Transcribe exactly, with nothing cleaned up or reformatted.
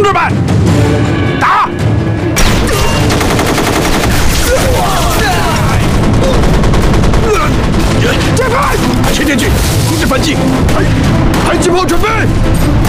志们，打！解开！前进去，控制反击！迫击炮准备！